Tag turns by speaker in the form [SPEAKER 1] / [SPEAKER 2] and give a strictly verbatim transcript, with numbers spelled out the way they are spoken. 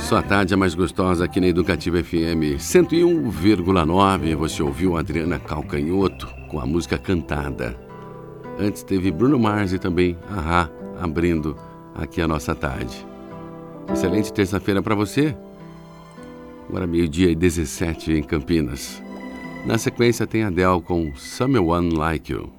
[SPEAKER 1] Sua tarde é mais gostosa aqui na Educativa F M cento e um vírgula nove. Você ouviu Adriana Calcanhoto com a música Cantada. Antes teve Bruno Mars e também A-ha abrindo aqui a nossa tarde. Excelente terça-feira para você. Agora meio-dia e dezessete em Campinas. Na sequência tem Adele com Someone Like You.